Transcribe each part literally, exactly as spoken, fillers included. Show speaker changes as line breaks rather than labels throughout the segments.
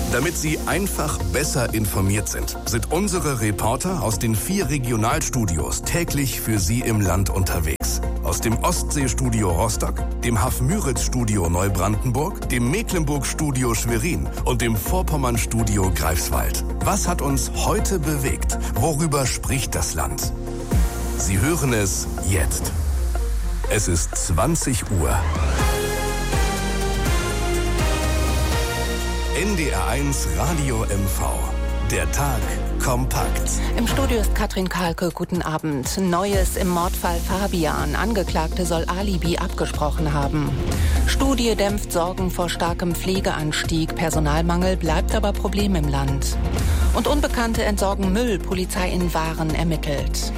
Damit Sie einfach besser informiert sind, sind unsere Reporter aus den vier Regionalstudios täglich für Sie im Land unterwegs. Aus dem Ostseestudio Rostock, dem Hafmüritz-Studio Neubrandenburg, dem Mecklenburg-Studio Schwerin und dem Vorpommern-Studio Greifswald. Was hat uns heute bewegt? Worüber spricht das Land? Sie hören es jetzt. Es ist zwanzig Uhr. N D R eins Radio M V. Der Tag kompakt.
Im Studio ist Katrin Kahlke. Guten Abend. Neues im Mordfall Fabian. Angeklagte soll Alibi abgesprochen haben. Studie dämpft Sorgen vor starkem Pflegeanstieg. Personalmangel bleibt aber Problem im Land. Und Unbekannte entsorgen Müll. Polizei in Waren ermittelt.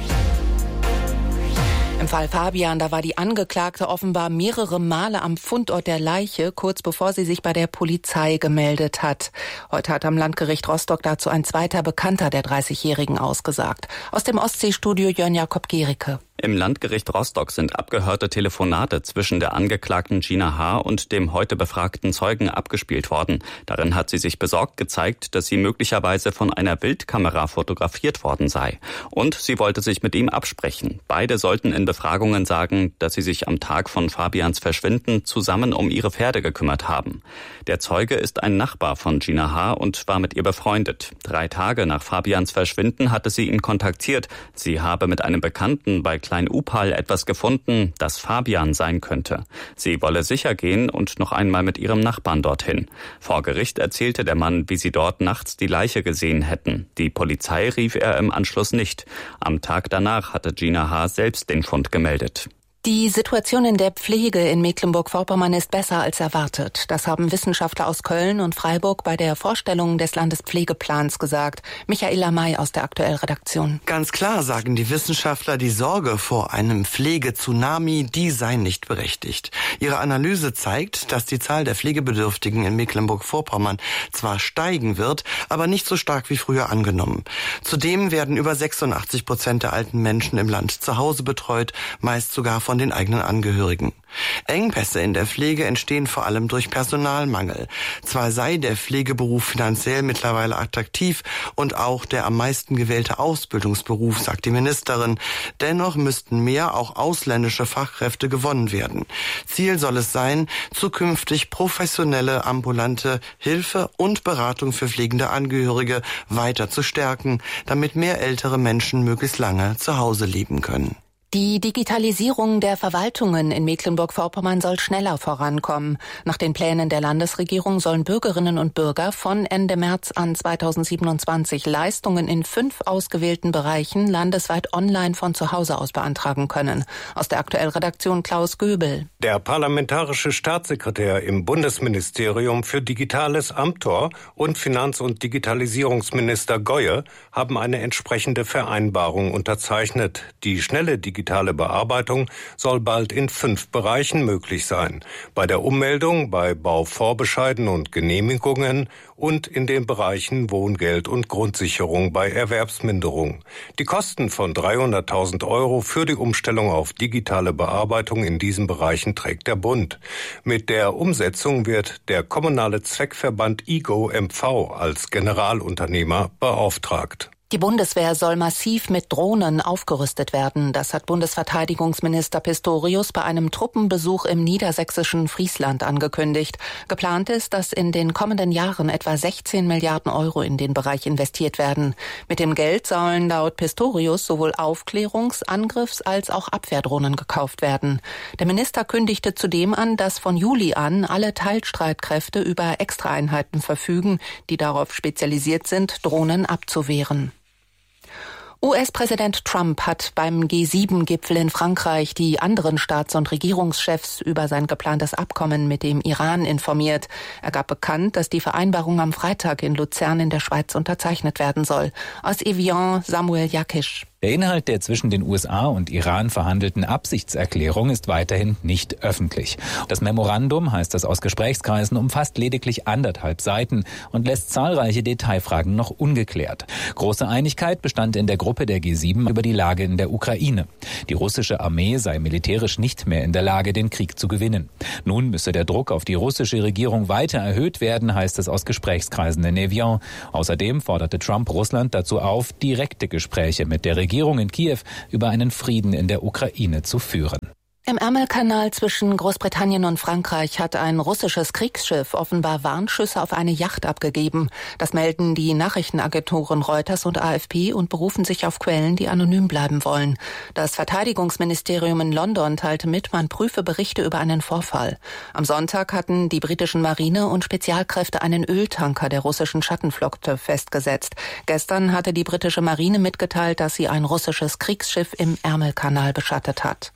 Im Fall Fabian, da war die Angeklagte offenbar mehrere Male am Fundort der Leiche, kurz bevor sie sich bei der Polizei gemeldet hat. Heute hat am Landgericht Rostock dazu ein zweiter Bekannter der dreißigjährigen ausgesagt. Aus dem Ostseestudio Jörn Jakob Gericke.
Im Landgericht Rostock sind abgehörte Telefonate zwischen der Angeklagten Gina H. und dem heute befragten Zeugen abgespielt worden. Darin hat sie sich besorgt gezeigt, dass sie möglicherweise von einer Bildkamera fotografiert worden sei. Und sie wollte sich mit ihm absprechen. Beide sollten in Befragungen sagen, dass sie sich am Tag von Fabians Verschwinden zusammen um ihre Pferde gekümmert haben. Der Zeuge ist ein Nachbar von Gina H. und war mit ihr befreundet. Drei Tage nach Fabians Verschwinden hatte sie ihn kontaktiert. Sie habe mit einem Bekannten bei Klein-Upal etwas gefunden, das Fabian sein könnte. Sie wolle sicher gehen und noch einmal mit ihrem Nachbarn dorthin. Vor Gericht erzählte der Mann, wie sie dort nachts die Leiche gesehen hätten. Die Polizei rief er im Anschluss nicht. Am Tag danach hatte Gina H. selbst den Fund gemeldet.
Die Situation in der Pflege in Mecklenburg-Vorpommern ist besser als erwartet. Das haben Wissenschaftler aus Köln und Freiburg bei der Vorstellung des Landespflegeplans gesagt. Michaela May aus der Aktuell-Redaktion.
Ganz klar sagen die Wissenschaftler, die Sorge vor einem Pflege-Tsunami, die sei nicht berechtigt. Ihre Analyse zeigt, dass die Zahl der Pflegebedürftigen in Mecklenburg-Vorpommern zwar steigen wird, aber nicht so stark wie früher angenommen. Zudem werden über sechsundachtzig Prozent der alten Menschen im Land zu Hause betreut, meist sogar von von den eigenen Angehörigen. Engpässe in der Pflege entstehen vor allem durch Personalmangel. Zwar sei der Pflegeberuf finanziell mittlerweile attraktiv und auch der am meisten gewählte Ausbildungsberuf, sagt die Ministerin, dennoch müssten mehr auch ausländische Fachkräfte gewonnen werden. Ziel soll es sein, zukünftig professionelle ambulante Hilfe und Beratung für pflegende Angehörige weiter zu stärken, damit mehr ältere Menschen möglichst lange zu Hause leben können.
Die Digitalisierung der Verwaltungen in Mecklenburg-Vorpommern soll schneller vorankommen. Nach den Plänen der Landesregierung sollen Bürgerinnen und Bürger von Ende März an zweitausendsiebenundzwanzig Leistungen in fünf ausgewählten Bereichen landesweit online von zu Hause aus beantragen können. Aus der Aktuell-Redaktion Klaus Göbel.
Der parlamentarische Staatssekretär im Bundesministerium für Digitales Amthor und Finanz- und Digitalisierungsminister Goye haben eine entsprechende Vereinbarung unterzeichnet. Die schnelle Digitalisierung Digitale Bearbeitung soll bald in fünf Bereichen möglich sein. Bei der Ummeldung, bei Bauvorbescheiden und Genehmigungen und in den Bereichen Wohngeld und Grundsicherung bei Erwerbsminderung. Die Kosten von dreihunderttausend Euro für die Umstellung auf digitale Bearbeitung in diesen Bereichen trägt der Bund. Mit der Umsetzung wird der kommunale Zweckverband I G O M V als Generalunternehmer beauftragt.
Die Bundeswehr soll massiv mit Drohnen aufgerüstet werden. Das hat Bundesverteidigungsminister Pistorius bei einem Truppenbesuch im niedersächsischen Friesland angekündigt. Geplant ist, dass in den kommenden Jahren etwa sechzehn Milliarden Euro in den Bereich investiert werden. Mit dem Geld sollen laut Pistorius sowohl Aufklärungs-, Angriffs- als auch Abwehrdrohnen gekauft werden. Der Minister kündigte zudem an, dass von Juli an alle Teilstreitkräfte über Extraeinheiten verfügen, die darauf spezialisiert sind, Drohnen abzuwehren. U S-Präsident Trump hat beim G sieben Gipfel in Frankreich die anderen Staats- und Regierungschefs über sein geplantes Abkommen mit dem Iran informiert. Er gab bekannt, dass die Vereinbarung am Freitag in Luzern in der Schweiz unterzeichnet werden soll. Aus Evian Samuel Jakisch.
Der Inhalt der zwischen den U S A und Iran verhandelten Absichtserklärung ist weiterhin nicht öffentlich. Das Memorandum, heißt es aus Gesprächskreisen, umfasst lediglich anderthalb Seiten und lässt zahlreiche Detailfragen noch ungeklärt. Große Einigkeit bestand in der Gruppe der G sieben über die Lage in der Ukraine. Die russische Armee sei militärisch nicht mehr in der Lage, den Krieg zu gewinnen. Nun müsse der Druck auf die russische Regierung weiter erhöht werden, heißt es aus Gesprächskreisen in Evian. Außerdem forderte Trump Russland dazu auf, direkte Gespräche mit der Regierung Regierung in Kiew über einen Frieden in der Ukraine zu führen.
Im Ärmelkanal zwischen Großbritannien und Frankreich hat ein russisches Kriegsschiff offenbar Warnschüsse auf eine Yacht abgegeben. Das melden die Nachrichtenagenturen Reuters und A F P und berufen sich auf Quellen, die anonym bleiben wollen. Das Verteidigungsministerium in London teilte mit, man prüfe Berichte über einen Vorfall. Am Sonntag hatten die britischen Marine und Spezialkräfte einen Öltanker der russischen Schattenflotte festgesetzt. Gestern hatte die britische Marine mitgeteilt, dass sie ein russisches Kriegsschiff im Ärmelkanal beschattet hat.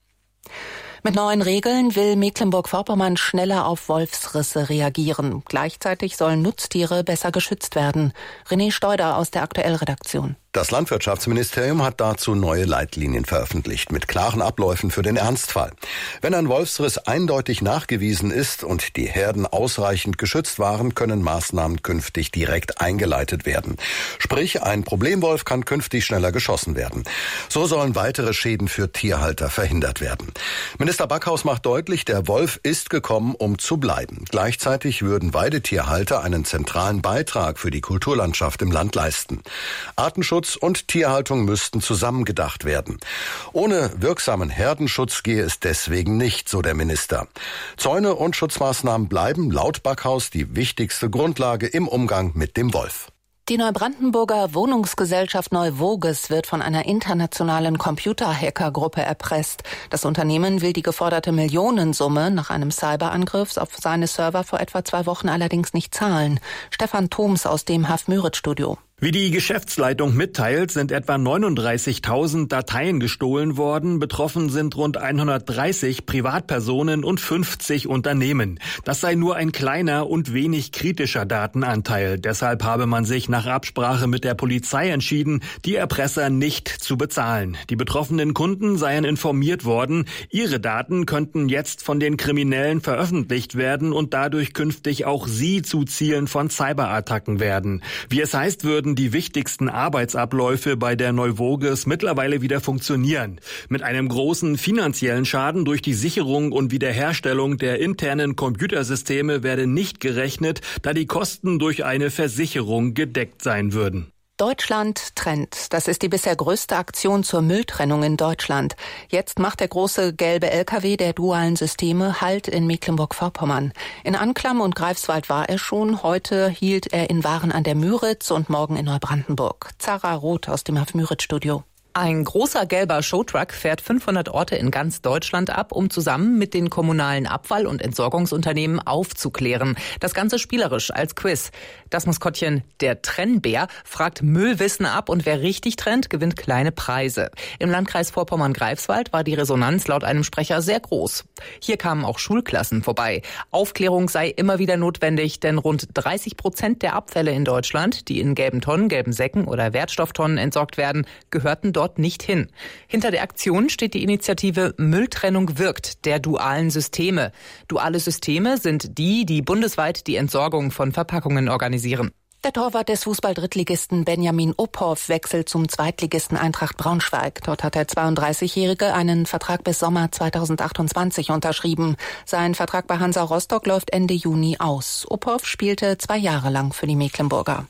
Mit neuen Regeln will Mecklenburg-Vorpommern schneller auf Wolfsrisse reagieren. Gleichzeitig sollen Nutztiere besser geschützt werden. René Steuder aus der Aktuell-Redaktion.
Das Landwirtschaftsministerium hat dazu neue Leitlinien veröffentlicht mit klaren Abläufen für den Ernstfall. Wenn ein Wolfsriss eindeutig nachgewiesen ist und die Herden ausreichend geschützt waren, können Maßnahmen künftig direkt eingeleitet werden. Sprich, ein Problemwolf kann künftig schneller geschossen werden. So sollen weitere Schäden für Tierhalter verhindert werden. Minister Backhaus macht deutlich, der Wolf ist gekommen, um zu bleiben. Gleichzeitig würden Weidetierhalter einen zentralen Beitrag für die Kulturlandschaft im Land leisten. Artenschutz und Tierhaltung müssten zusammengedacht werden. Ohne wirksamen Herdenschutz gehe es deswegen nicht, so der Minister. Zäune und Schutzmaßnahmen bleiben laut Backhaus die wichtigste Grundlage im Umgang mit dem Wolf.
Die Neubrandenburger Wohnungsgesellschaft Neuwoges wird von einer internationalen Computerhackergruppe erpresst. Das Unternehmen will die geforderte Millionensumme nach einem Cyberangriff auf seine Server vor etwa zwei Wochen allerdings nicht zahlen. Stefan Thoms aus dem Haf-Müritz-Studio.
Wie die Geschäftsleitung mitteilt, sind etwa neununddreißigtausend Dateien gestohlen worden. Betroffen sind rund hundertdreißig Privatpersonen und fünfzig Unternehmen. Das sei nur ein kleiner und wenig kritischer Datenanteil. Deshalb habe man sich nach Absprache mit der Polizei entschieden, die Erpresser nicht zu bezahlen. Die betroffenen Kunden seien informiert worden. Ihre Daten könnten jetzt von den Kriminellen veröffentlicht werden und dadurch künftig auch sie zu Zielen von Cyberattacken werden. Wie es heißt, würden die wichtigsten Arbeitsabläufe bei der Neuwoges mittlerweile wieder funktionieren. Mit einem großen finanziellen Schaden durch die Sicherung und Wiederherstellung der internen Computersysteme werde nicht gerechnet, da die Kosten durch eine Versicherung gedeckt sein würden.
Deutschland trennt. Das ist die bisher größte Aktion zur Mülltrennung in Deutschland. Jetzt macht der große gelbe L K W der dualen Systeme Halt in Mecklenburg-Vorpommern. In Anklam und Greifswald war er schon. Heute hielt er in Waren an der Müritz und morgen in Neubrandenburg. Zara Roth aus dem Haf-Müritz-Studio.
Ein großer gelber Showtruck fährt fünfhundert Orte in ganz Deutschland ab, um zusammen mit den kommunalen Abfall- und Entsorgungsunternehmen aufzuklären. Das Ganze spielerisch als Quiz. Das Maskottchen, der Trennbär, fragt Müllwissen ab und wer richtig trennt, gewinnt kleine Preise. Im Landkreis Vorpommern-Greifswald war die Resonanz laut einem Sprecher sehr groß. Hier kamen auch Schulklassen vorbei. Aufklärung sei immer wieder notwendig, denn rund dreißig Prozent der Abfälle in Deutschland, die in gelben Tonnen, gelben Säcken oder Wertstofftonnen entsorgt werden, gehörten dort nicht hin. Hinter der Aktion steht die Initiative Mülltrennung wirkt, der dualen Systeme. Duale Systeme sind die, die bundesweit die Entsorgung von Verpackungen organisieren.
Der Torwart des Fußball-Drittligisten Benjamin Uphoff wechselt zum Zweitligisten Eintracht Braunschweig. Dort hat der zweiunddreißigjährige einen Vertrag bis Sommer zweitausendachtundzwanzig unterschrieben. Sein Vertrag bei Hansa Rostock läuft Ende Juni aus. Uphoff spielte zwei Jahre lang für die Mecklenburger.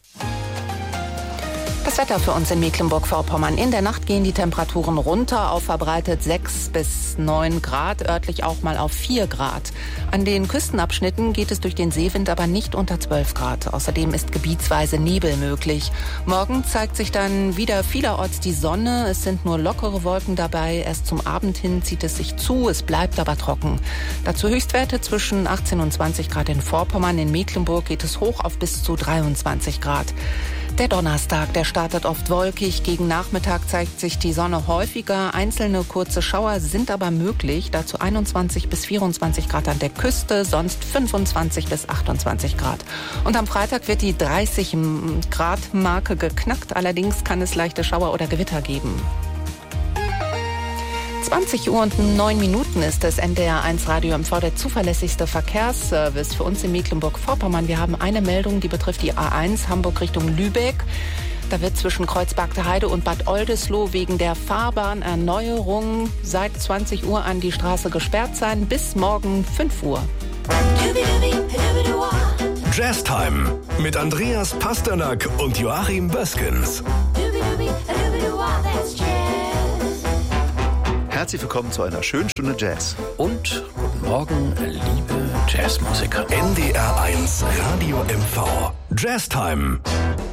Das Wetter für uns in Mecklenburg-Vorpommern. In der Nacht gehen die Temperaturen runter auf verbreitet sechs bis neun Grad, örtlich auch mal auf vier Grad. An den Küstenabschnitten geht es durch den Seewind aber nicht unter zwölf Grad. Außerdem ist gebietsweise Nebel möglich. Morgen zeigt sich dann wieder vielerorts die Sonne. Es sind nur lockere Wolken dabei. Erst zum Abend hin zieht es sich zu, es bleibt aber trocken. Dazu Höchstwerte zwischen achtzehn und zwanzig Grad in Vorpommern. In Mecklenburg geht es hoch auf bis zu dreiundzwanzig Grad. Der Donnerstag, der startet oft wolkig. Gegen Nachmittag zeigt sich die Sonne häufiger. Einzelne kurze Schauer sind aber möglich. Dazu einundzwanzig bis vierundzwanzig Grad an der Küste, sonst fünfundzwanzig bis achtundzwanzig Grad. Und am Freitag wird die dreißig Grad Marke geknackt. Allerdings kann es leichte Schauer oder Gewitter geben. zwanzig Uhr und neun Minuten ist es. N D R eins Radio M V, der zuverlässigste Verkehrsservice für uns in Mecklenburg-Vorpommern. Wir haben eine Meldung, die betrifft die A eins Hamburg Richtung Lübeck. Da wird zwischen Kreuzbergter Heide und Bad Oldesloe wegen der Fahrbahnerneuerung seit zwanzig Uhr an die Straße gesperrt sein, bis morgen fünf Uhr.
Jazztime mit Andreas Pasternak und Joachim Böskens.
Herzlich willkommen zu einer schönen Stunde Jazz.
Und guten Morgen, liebe Jazzmusiker.
N D R eins Radio M V. Jazztime.